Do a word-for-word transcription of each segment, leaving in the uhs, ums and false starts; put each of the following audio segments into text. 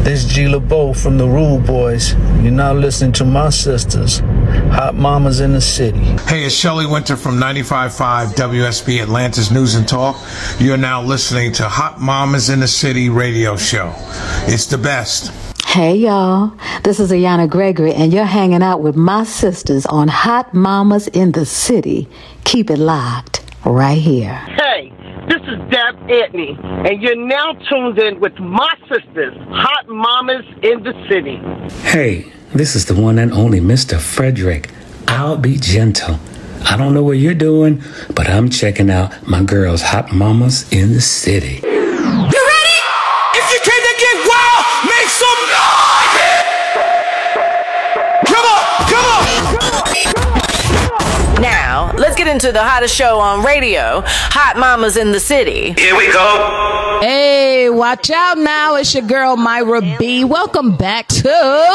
This G LeBeau from the Rude Boys. You're now listening to my sisters, Hot Mamas in the City. Hey, it's Shelley Winter from ninety-five point five W S B Atlanta's News and Talk. You're now listening to Hot Mamas in the City radio show. It's the best. Hey, y'all. This is Ayana Gregory, and you're hanging out with my sisters on Hot Mamas in the City. Keep it locked right here. Hey, this is Deb Antony, and you're now tuned in with my sisters, Hot Mamas in the City. Hey, this is the one and only Mister Frederick. I'll be gentle. I don't know what you're doing, but I'm checking out my girls, Hot Mamas in the City. You ready? If you came to get wild, make some noise! Come on, come on, come on! Now, let's get into the hottest show on radio, Hot Mamas in the City. Here we go. Hey, watch out now. It's your girl, Myra B. Welcome back to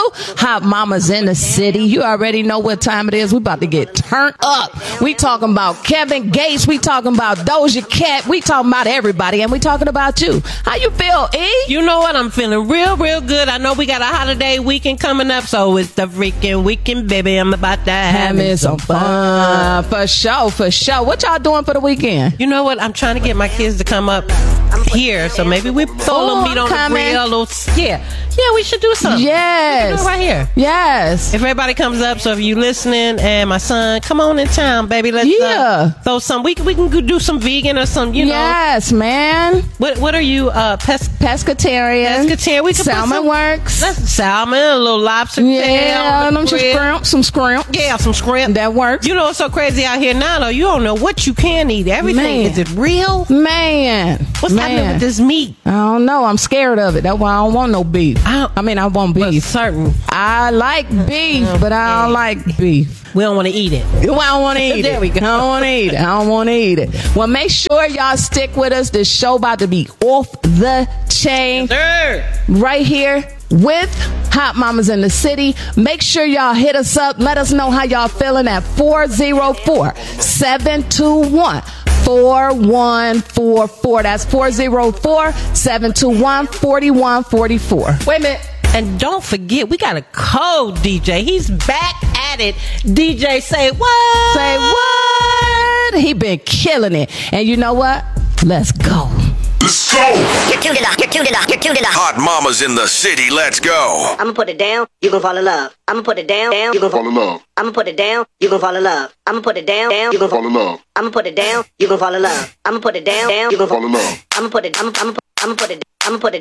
Hot Mamas in the City. You already know what time it is. We about to get turned up. We talking about Kevin Gates. We talking about Doja Cat. We talking about everybody, and we talking about you. How you feel, E? You know what? I'm feeling real, real good. I know we got a holiday weekend coming up, so it's the freaking weekend, baby. I'm about to have Having some fun. For sure, for sure. What y'all doing for the weekend? You know what? I'm trying to get my kids to come up here, so maybe we throw a little meat on the grill. Little, yeah, yeah, we should do something. Yes, we can do it right here. Yes. If everybody comes up, so if you listening, and my son, come on in town, baby. Let's yeah. uh, throw some. We can we can do some vegan or some. You know. Yes, man. What what are you? Uh, pes- pescatarian. Pescatarian. We can salmon some, works. That's salmon, a little lobster. Yeah, tail, some shrimp, some shrimp. Yeah, some shrimp. That works. You know what's so crazy out here now, though? You don't know what you can eat. Everything. Man. Is it real? Man. What's Man. happening with this meat? I don't know. I'm scared of it. That's why I don't want no beef. I, I mean, I want beef. Certain. I like beef, but I don't like beef. We don't want to eat it. Well, I don't want to eat there it. we go. I don't want to eat it. I don't want to eat it. Well, make sure y'all stick with us. This show about to be off the chain. Yes, sir. Right here with Hot Mamas in the City. Make sure y'all hit us up. Let us know how y'all feeling at four oh four, seven two one, four one four four. That's four oh four, seven two one, four one four four. Wait a minute. And don't forget, we got a code D J. He's back at it. D J say what? Say what? He been killing it. And you know what? Let's go. Let's go. You're tuned enough. You're tuned enough. You're tuned enough. Hot Mamas in the City. Let's go. I'ma put it down. You gon' fall in love. I'ma put it down. Down. You gon' fall in love. I'ma put it down. You gon' fall in love. I'ma put it down. Down. You gon' fall in love. I'ma put it down. You gon' fall in love. I'ma put it down. Down. You gon' fall in love. I'ma put it. I'ma. I'ma. I'ma put it. I'ma put it.